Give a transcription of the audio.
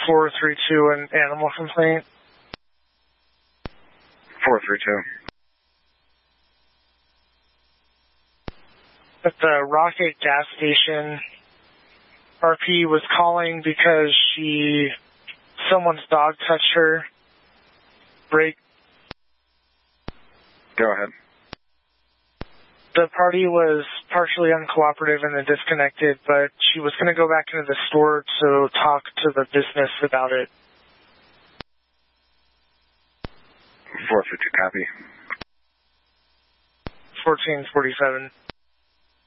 432, an animal complaint. 432. At the Rocket gas station, RP was calling because someone's dog touched her. Break. Go ahead. The party was partially uncooperative and then disconnected, but she was going to go back into the store to talk to the business about it. 452, copy. 1447.